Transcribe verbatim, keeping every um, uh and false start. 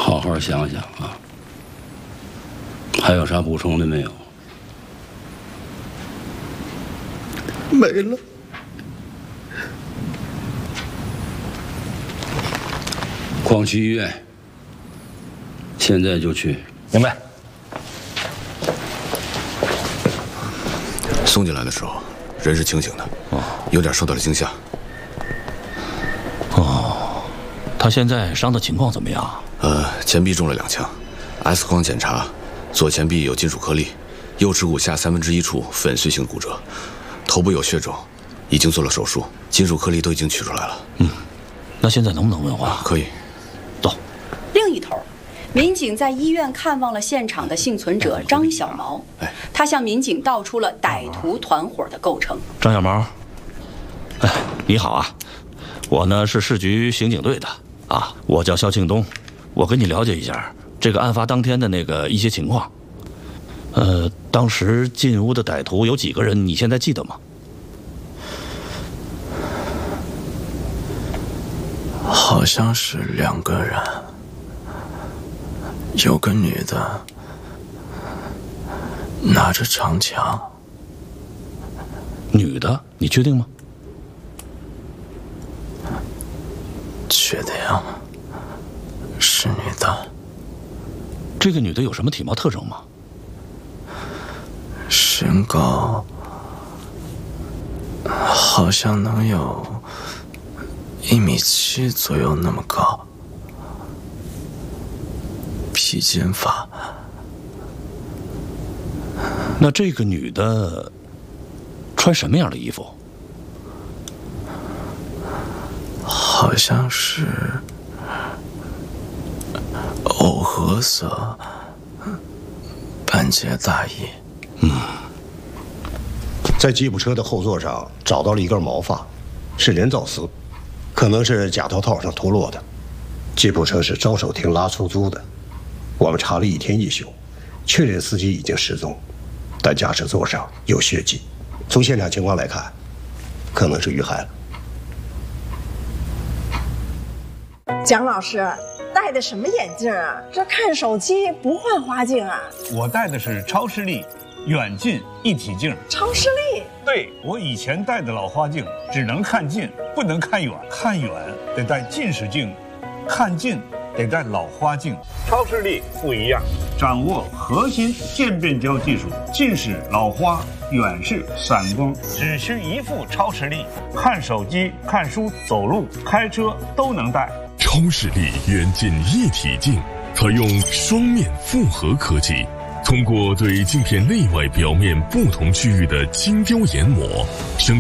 好好想想啊。还有啥补充的没有？ 没了。 广西医院，现在就去。 明白。 送进来的时候，人是清醒的，哦，有点受到了惊吓。 哦，他现在伤的情况怎么样？ 呃，前臂中了两枪 ，X 光检查，左前臂有金属颗粒，右耻骨下三分之一处粉碎性骨折，头部有血肿，已经做了手术，金属颗粒都已经取出来了。 嗯，那现在能不能问话？ 啊，可以。 走。 另一头。民警在医院看望了现场的幸存者张小毛，他向民警道出了歹徒团伙的构成。 张小毛，哎，你好啊，我呢是市局刑警队的啊，我叫肖庆东，我跟你了解一下这个案发当天的那个一些情况。呃，当时进屋的歹徒有几个人？你现在记得吗？ 好像是两个人。有个女的拿着长枪。 女的？你确定吗？ 确定，是女的。 这个女的有什么体貌特征吗？ 身高好像能有一米七左右那么高。披肩发。 那这个女的穿什么样的衣服？ 好像是藕荷色半截大衣。 嗯， 在吉普车的后座上找到了一根毛发，是人造丝，可能是假头套上脱落的。吉普车是招手亭拉出租的。我们查了一天一宿，确认司机已经失踪，但驾驶座上有血迹。从现场情况来看，可能是遇害了。 蒋老师戴的什么眼镜啊？这看手机不换花镜啊？ 我戴的是超视力远近一体镜。 超视力？ 对，我以前戴的老花镜只能看近，不能看远，看远得戴近视镜，看近得戴老花镜。超视力不一样，掌握核心渐变焦技术，近视、老花、远视、散光，只需一副超视力，看手机、看书、走路、开车都能戴。 超视力远近一体镜采用双面复合科技，通过对镜片内外表面不同区域的精雕研磨，生